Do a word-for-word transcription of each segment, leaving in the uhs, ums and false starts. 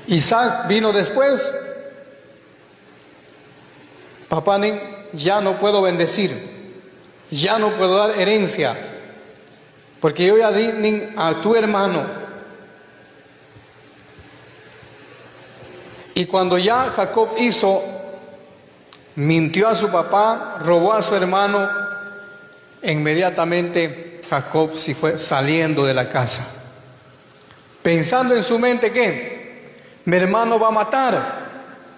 Isaac vino después. Papá, ya no puedo bendecir, ya no puedo dar herencia, porque yo ya di a tu hermano. Y cuando ya Jacob hizo, mintió a su papá, robó a su hermano, inmediatamente Jacob se fue saliendo de la casa, pensando en su mente que mi hermano va a matar.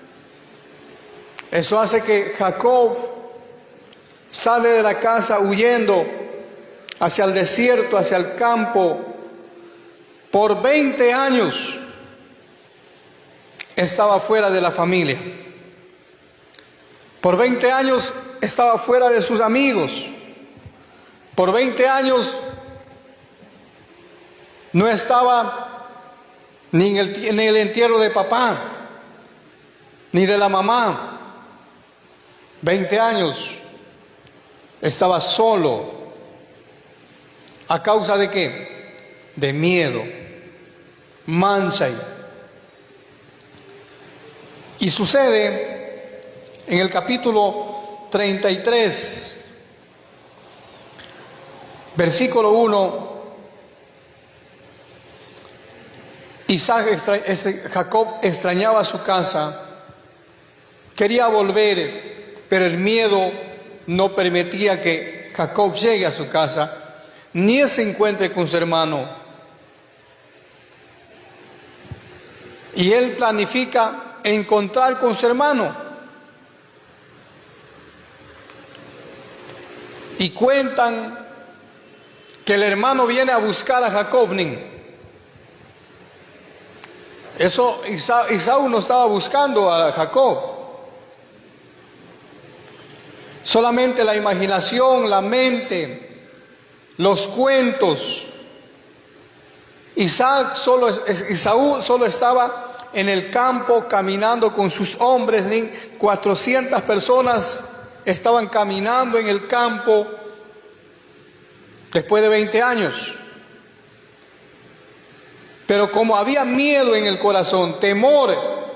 Eso hace que Jacob sale de la casa huyendo hacia el desierto, hacia el campo. Por veinte años estaba fuera de la familia. Por veinte años estaba fuera de sus amigos. Por veinte años no estaba ni en el, en el entierro de papá, ni de la mamá. veinte años estaba solo. ¿A causa de qué? De miedo. Mancha. Y sucede en el capítulo treinta y tres, versículo uno. Isaac, extra, Jacob extrañaba su casa, quería volver, pero el miedo no permitía que Jacob llegue a su casa, ni se encuentre con su hermano. Y él planifica encontrar con su hermano. Y cuentan que el hermano viene a buscar a Jacob. Eso, Esaú no estaba buscando a Jacob. Solamente la imaginación, la mente, los cuentos. Isaac solo, Esaú solo estaba en el campo caminando con sus hombres. cuatrocientas personas estaban caminando en el campo después de veinte años. Pero como había miedo en el corazón, temor,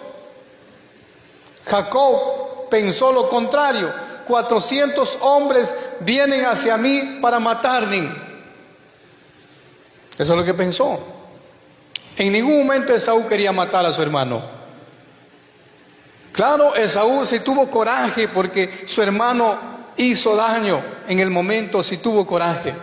Jacob pensó lo contrario. cuatrocientos hombres vienen hacia mí para matarme. Eso es lo que pensó. En ningún momento Esaú quería matar a su hermano. Claro, Esaú sí tuvo coraje porque su hermano hizo daño. En el momento sí tuvo coraje.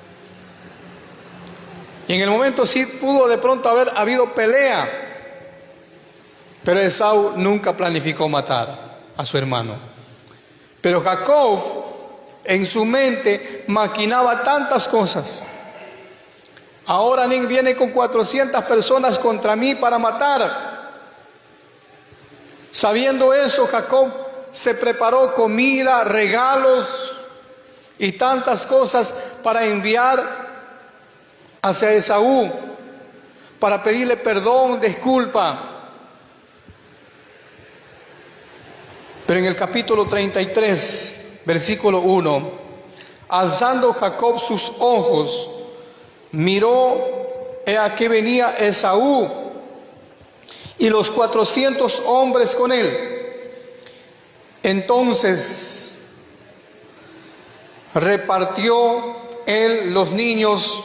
Y en el momento sí pudo de pronto haber habido pelea. Pero Esaú nunca planificó matar a su hermano. Pero Jacob en su mente maquinaba tantas cosas. Ahora viene con cuatrocientas personas contra mí para matar. Sabiendo eso, Jacob se preparó comida, regalos y tantas cosas para enviar hacia Esaú, para pedirle perdón, disculpa. Pero en el capítulo treinta y tres, versículo uno, alzando Jacob sus ojos, miró, he aquí venía Esaú y los cuatrocientos hombres con él. Entonces repartió él los niños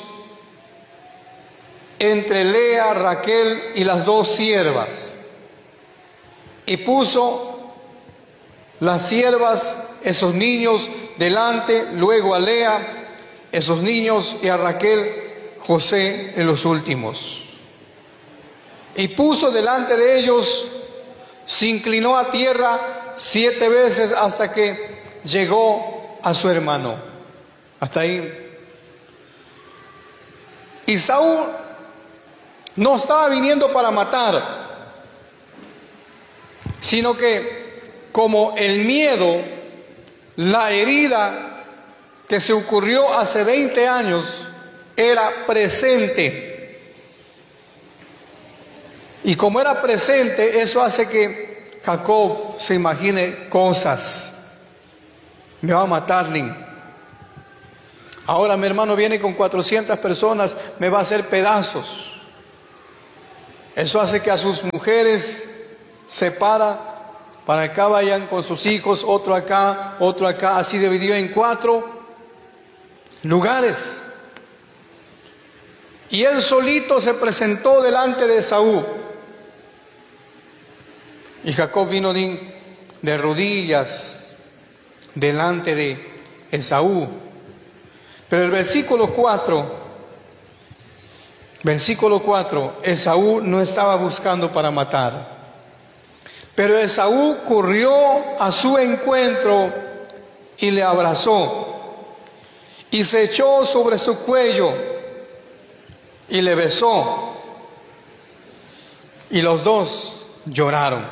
entre Lea, Raquel y las dos siervas, y puso las siervas, esos niños delante, luego a Lea, esos niños, y a Raquel, José en los últimos. Y puso delante de ellos, se inclinó a tierra siete veces hasta que llegó a su hermano. Hasta ahí. Esaú no estaba viniendo para matar, sino que como el miedo, la herida que se ocurrió hace veinte años era presente. Y como era presente, eso hace que Jacob se imagine cosas. Me va a matar, Nin. Ahora mi hermano viene con cuatrocientas personas, me va a hacer pedazos. Eso hace que a sus mujeres mujeres, separa, para acá vayan con sus hijos, otro acá, otro acá, así dividió en cuatro lugares. Y él solito se presentó delante de Esaú. Y Jacob vino de rodillas delante de Esaú. Pero el versículo cuatro, versículo cuatro, Esaú no estaba buscando para matar. Pero Esaú corrió a su encuentro y le abrazó y se echó sobre su cuello y le besó. Y los dos lloraron.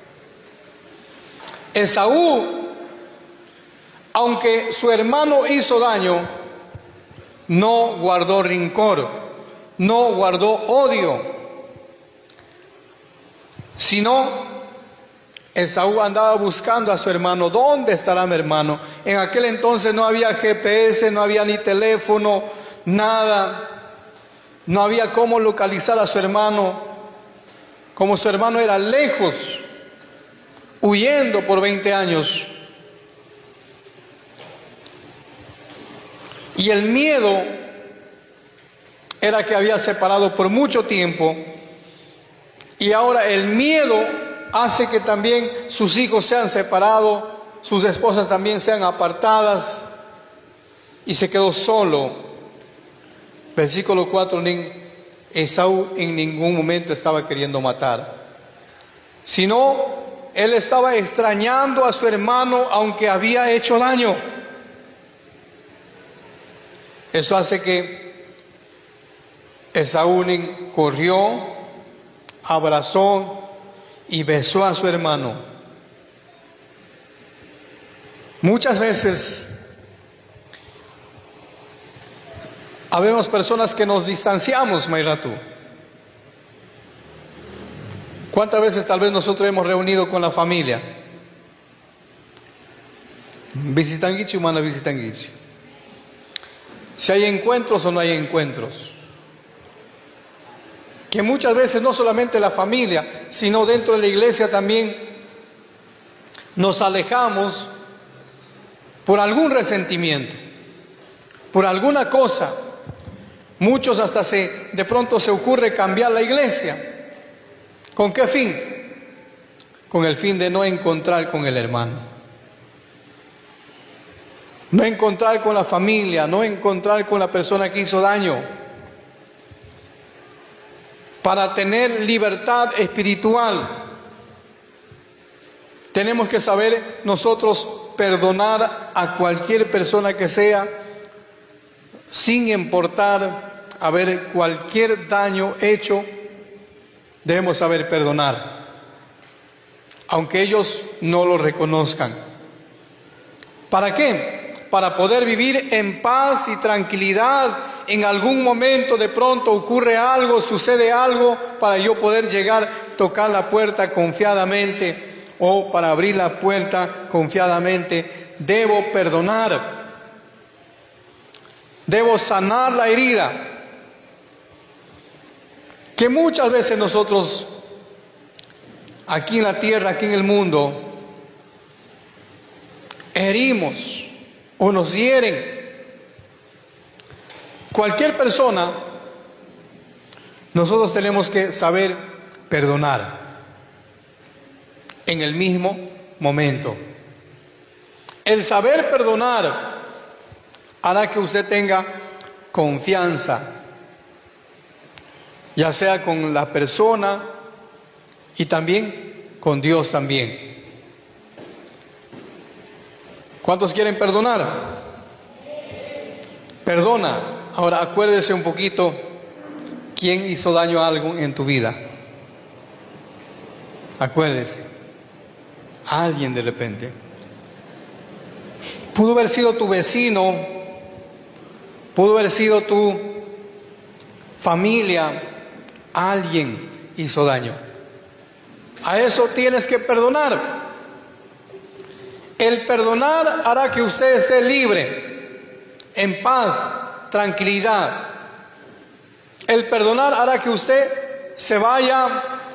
Esaú, aunque su hermano hizo daño, no guardó rencor, no guardó odio, sino Esaú andaba buscando a su hermano. ¿Dónde estará mi hermano? En aquel entonces no había G P S, no había ni teléfono, nada. No había cómo localizar a su hermano. Como su hermano era lejos, huyendo por veinte años. Y el miedo era que había separado por mucho tiempo. Y ahora el miedo hace que también sus hijos sean separados, sus esposas también sean apartadas, y se quedó solo. Versículo cuatro, Esaú en ningún momento estaba queriendo matar, sino él estaba extrañando a su hermano aunque había hecho daño. Eso hace que Esaú corrió, abrazó y besó a su hermano. Muchas veces habemos personas que nos distanciamos, Mayratu. ¿Cuántas veces tal vez nosotros hemos reunido con la familia? Visitanguichi, humana visitanguichi. Si hay encuentros o no hay encuentros. Que muchas veces no solamente la familia, sino dentro de la iglesia también nos alejamos por algún resentimiento, por alguna cosa. Muchos hasta se, de pronto se ocurre cambiar la iglesia. ¿Con qué fin? Con el fin de no encontrar con el hermano, no encontrar con la familia, no encontrar con la persona que hizo daño. Para tener libertad espiritual, tenemos que saber nosotros perdonar a cualquier persona que sea, sin importar haber cualquier daño hecho. Debemos saber perdonar, aunque ellos no lo reconozcan. ¿Para qué? Para poder vivir en paz y tranquilidad. En algún momento de pronto ocurre algo, sucede algo, para yo poder llegar, tocar la puerta confiadamente, o para abrir la puerta confiadamente, debo perdonar, debo sanar la herida, que muchas veces nosotros aquí en la tierra, aquí en el mundo, herimos o nos hieren. Cualquier persona, nosotros tenemos que saber perdonar en el mismo momento. El saber perdonar hará que usted tenga confianza, ya sea con la persona y también con Dios también. ¿Cuántos quieren perdonar? Perdona. Ahora acuérdese un poquito, ¿quién hizo daño a algo en tu vida? Acuérdese. Alguien de repente. Pudo haber sido tu vecino, pudo haber sido tu familia, alguien hizo daño. A eso tienes que perdonar. El perdonar hará que usted esté libre, en paz, tranquilidad. El perdonar hará que usted se vaya